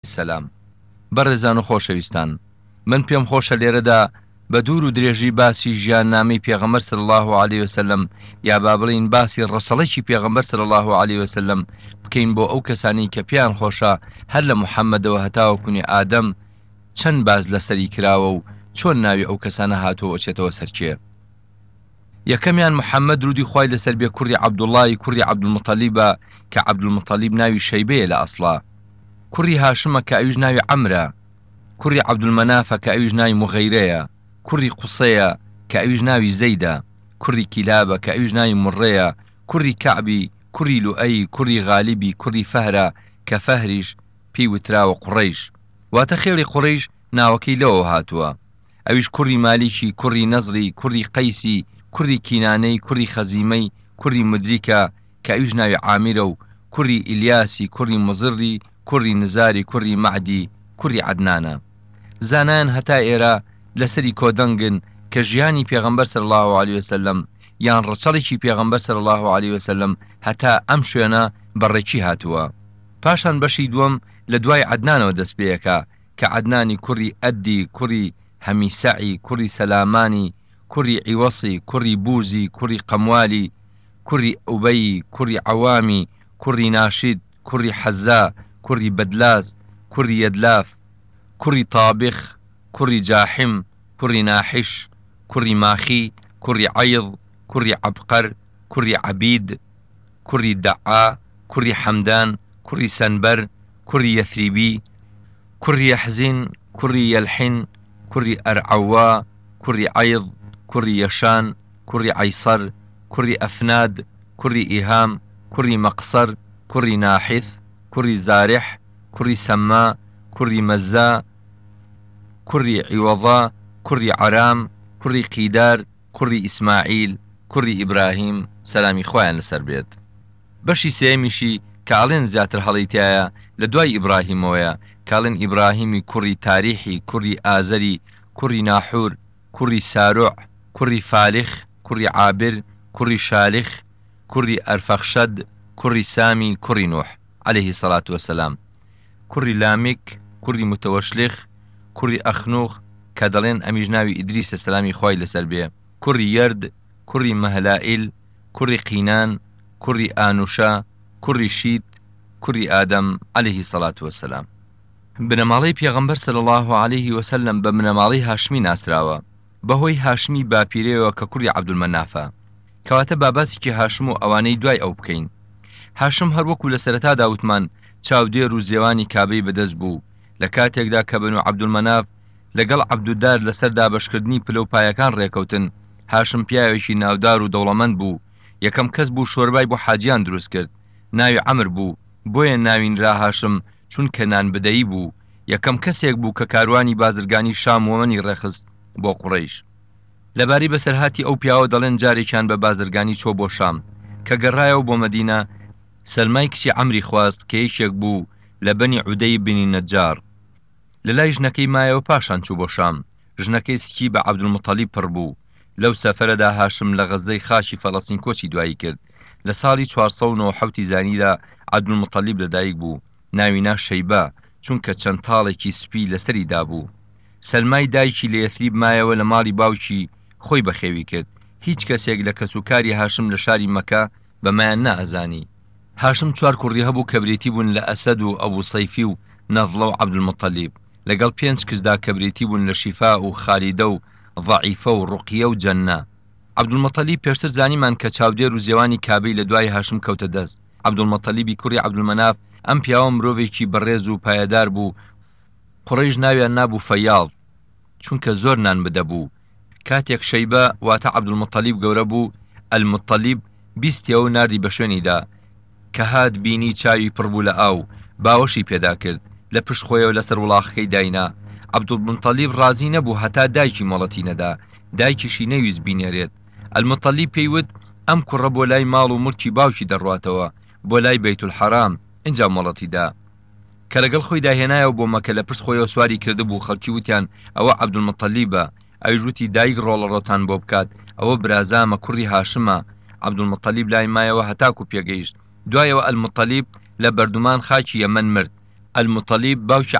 سەلام. بەڕێزان و خۆشەویستان، من پێم خۆشە لێرەدا بە دوور و درێژی باسی ژیاننامەی پێغەمبەر صلی الله علیه وسلم یا با بڵین باسی ڕەسەڵەیەکی پێغەمبەر صلی الله علیه وسلم بکەین بۆ ئەو کەسانی کە پێیان خۆشە هەر لە محەممەدەوە هەتاوەکوونی ئادەم چەند باز لەسەری کراوە و چۆن ناوی ئەو کەسانە هاتووە ئەچێتەوە سەرچێ. یەکەمیان محەممەد درودی خوای لەسەر بێ کوڕی عەبدوڵڵای کوڕی عەبدولمەتەلیبە کە عەبدولمەتەلیب ناوی شەیبەیە لە ئەسڵا، کوڕی هاشمە کە ئەویش ناوی عەمرە، کوڕی عەبدولمەنافە کە ئەویش ناوی مغەیرەیە، کوڕی قوسەیە کە ئەویش ناوی زەیدە، کوڕی کیلابە کە ئەویش ناوی مڕەیە، کوڕی کەعبی، کوڕی لوئەی، کوڕی غالیبی، کوڕی فەهرە کە فەهریش پێی وتراوە قوڕەیش، واتە خێڵی قوڕەیش ناوەکەی لەوە هاتووە. ئەویش کوڕی مالیکی، کوڕی نەزری، کوڕی قەیسی، کوڕی کینانەی، کوڕی خەزیمەی، کوڕی مدریکە کە ئەویش ناوی عامیرە و کوڕی ئیلیاسی، کوڕی مزری، کوڕی نزاری، کوڕی مەعدی، کوڕی عەدنانە. زانایان هەتا ئێرە لەسەری کۆدەنگن کە ژیانی پێغەمبەر صلی الله علیه وسلم یان ڕەچەڵێکی پێغەمبەر صلی الله علیه وسلم هەتا ئەم شوێنە بەڕێکی هاتووە. پاشان بەشی دووەم لە دوای عەدنانەوە دەست پێیەکە کە عەدنانی کوڕی ئەدی، کوڕی هەمیسەعی، کوڕی سەلامانی، کوڕی عیوەسی، کوڕی بوزی، کوڕی قەموالی، کوڕی ئوبەی، کوڕی عەوامی، کوڕی ناشید، کوڕی حەزا، کوڕی بەدلاس، کوڕی یەدلاف، کوڕی تابخ، کوڕی جاحم، کوڕی ناحش، کوڕی ماخی، کوڕی عەیض، کوڕی عەبقەر، کوڕی عەبید، کوڕی دەعا، کوڕی حەمدان، کوڕی سەنبەر، کوڕی یەثریبی، کوڕی یەحزین، کوڕی یەلحین، کوڕی ئەرعەوا، کوڕی عەیض، کوڕی یەشان، کوڕی عەیسەر، کوڕی ئەفناد، کوڕی ئیهام، کوڕی مەقسەر، کوڕی ناحث، کوڕی زارح، کوڕی سەما، کوڕی مەزا، کوڕی عیوەضا، کوڕی عەرام، کوڕی قیدار، کوڕی ئیسماعیل، کوڕی ئیبراهیم سەلامی خۆیان لەسەر بێت. بەشی سێمیشی کاڵێن زیاتر هەڵیتایە لە دوای ئیبراهیمەوەیە، کاڵێن ئیبراهیمی کوڕی تاریحی، کوڕی ئازەری، کوڕی ناحور، کوڕی ساروع، کوڕی فالخ، کوڕی عابر، کوڕی شالخ، کوڕی ئەرفەخشەد، کوڕی سامی، کوڕی نوح عەلەیهی سەڵات وەسەلام، کوڕی لامێک، کوڕی متەوەشلخ، کوڕی ئەخنوخ کە دەڵێن ئەمیش ناوی ئیدریسە سەلامی خوای لەسەر بێ، کوڕی یەرد، کوڕی مەهلائیل، کوڕی قینان، کوڕی ئانوشا، کوڕی شید، کوڕی ئادەم عەلەیهی سەڵات وەسەلام. بنەماڵەی پێغەمبەر صلی الله علیه وسلم بە بنەماڵەی هاشمی ناسراوە بەهۆی هاشمی باپیرەوە کە کوڕی عەبدولمەنافە، کەواتە باباسێکی هاشم و ئەوانەی دوای ئەو بکەین. هاشم هەروەکو لە سەرەتادا وتمان چاودێر و زێوانی کابەی بەدەست بوو لە کاتێکدا کە بەنو عەبدولمەناف لەگەڵ عەبدودار لەسەر دابەشکردنی پلە و پایەکان ڕێکەوتن. هاشم پیاوێکی ناودار و دەوڵەمەند بوو، یەکەم کەس بوو شۆربای بۆ حاجیان دروست کرد، ناوی عەمر بوو، بۆیە ناوینرا هاشم چونکە نانبدەیی بوو. یەکەم کەسێک بوو کە کاروانی بازرگانی شام وەمەنی ڕێخست بۆ قوڕەیش. لەباری بەسەرهاتی ئەو پیاوە دەڵێن جارێکیان بە بازرگانی چۆ بۆ شام کە گەڕایەوە بۆ مەدینە، سەلمای کچی عەمری خواست کە یەکێک بوو لە بەنی عودەی بنی نەجار. لە لای ژنەکەی مایەوە پاشان چوو بۆ شام. ژنەکەی سکی بە عەبدولمەتەلیب پڕ بوو. لەو سەفەرەدا هاشم لە غەزەی خاشی فەڵەستین کۆچی دوایی کرد. لە ساڵی 497 زانیدا عەبدولمەتەلیب لەدایک بوو، ناوینا شەیبە چونکە چەند تاڵێکی سپی لەسەریدا بوو. سەلمای دایکی لە یەثریب مایەوە لە ماڵی باوکی خۆی بەخێوی کرد. هیچ کەسێک لە کەسوکاری هاشم لە شاری مەکە بەمایان نەئەزانی. هاشم 4 کوڕی هەبوو کە بریتی بوون لە ئەسەد و ئەبوو سەیفی و نەضڵە و عەبدولمەتەلیب، لەگەڵ 5 کچدا کە بریتی بوون لە شیفا و خالیدە و ضەعیفە و ڕوقیە و جەنە. عەبدولمەتەلیب پێشتر زانیمان کە چاودێر و زێوانی کابەی لە دوای هاشم کەوتە دەست. عەبدولمەتەلیبی کوڕی عەبدولمەناف ئەم پیاوە مرۆڤێکی بەڕێز و پایەدار بوو. قوڕەیش ناویان نابوو فەیاض چونکە زۆر نان بدە بوو. کاتێک شەیبە واتە عەبدولمەتەلیب گەورە بوو، ئەلموتەلیب بیستیەوە ناردی بە شوێنیدا کە هات بینی چاوی پڕبوو لە ئاو، باوەشی پێدا کرد، لە پشت خۆیەوە لەسەر وڵاغەکەی داینا. عەبدولمەتەلیب ڕازی نەبوو هەتا دایکی مۆڵەتی نەدا، دایکیشی نەویست بینێرێت. ئەلموتەلیب پێیوت ئەم کوڕە بۆ لای ماڵ و مڵکی باوکی دەڕواتەوە بۆ لای بەیتولحەرام، اینجا مۆڵەتیدا. کە لەگەڵ خۆی داهێنایەوە بۆ مەکە، لە پشت خۆیەوە سواری کردبوو. خەڵکی وتیان ئەوە عەبدولمەتەلیبە. ئەویش وتی دایک ڕۆڵەڕۆتان بۆ بکات، ئەوە برازامە کوڕی هاشمە. عەبدولمەتەلیب لای مایەوە هەتاکو پێگەیشت. دوایەوە ئەلموتەلیب لە بەردومان خاکی یەمەن مرد. ئەلموتەلیب باوکی